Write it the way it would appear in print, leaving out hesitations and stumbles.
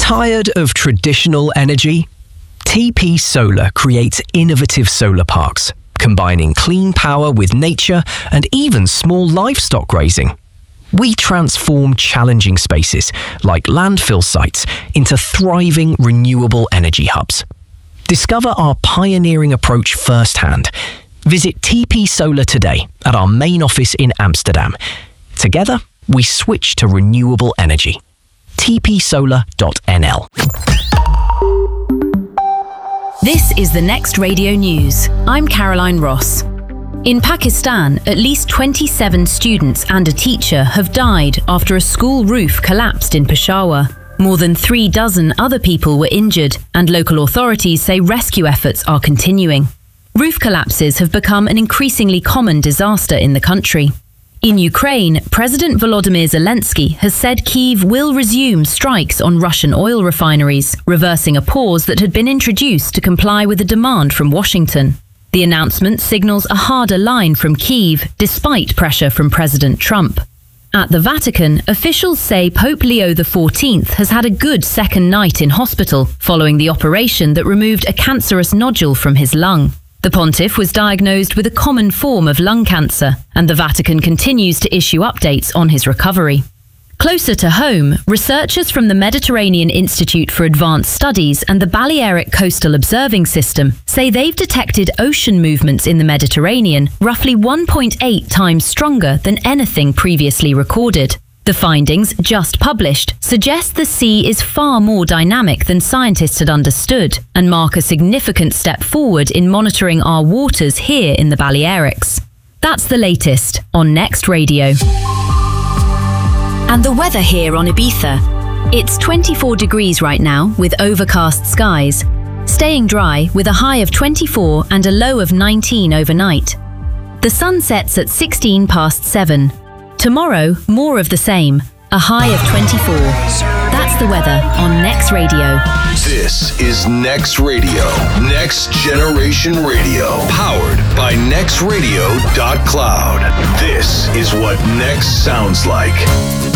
Tired of traditional energy? TP Solar creates innovative solar parks, combining clean power with nature and even small livestock grazing. We transform challenging spaces, like landfill sites, into thriving renewable energy hubs. Discover our pioneering approach firsthand. Visit TP Solar today at our main office in Amsterdam. Together, we switch to renewable energy. tpsolar.nl. This is the Next Radio News. I'm Caroline Ross. In Pakistan, at least 27 students and a teacher have died after a school roof collapsed in Peshawar. More than 36 other people were injured, and local authorities say rescue efforts are continuing. Roof collapses have become an increasingly common disaster in the country. In Ukraine, President Volodymyr Zelensky has said Kyiv will resume strikes on Russian oil refineries, reversing a pause that had been introduced to comply with a demand from Washington. The announcement signals a harder line from Kyiv, despite pressure from President Trump. At the Vatican, officials say Pope Leo XIV has had a good second night in hospital following the operation that removed a cancerous nodule from his lung. The pontiff was diagnosed with a common form of lung cancer, and the Vatican continues to issue updates on his recovery. Closer to home, researchers from the Mediterranean Institute for Advanced Studies and the Balearic Coastal Observing System say they've detected ocean movements in the Mediterranean roughly 1.8 times stronger than anything previously recorded. The findings, just published, suggest the sea is far more dynamic than scientists had understood and mark a significant step forward in monitoring our waters here in the Balearics. That's the latest on Next Radio. And the weather here on Ibiza. It's 24 degrees right now with overcast skies, staying dry with a high of 24 and a low of 19 overnight. The sun sets at 16 past 7. Tomorrow, more of the same, a high of 24. That's the weather on Next Radio. This is Next Radio, Next Generation Radio, powered by nextradio.cloud. This is what Next sounds like.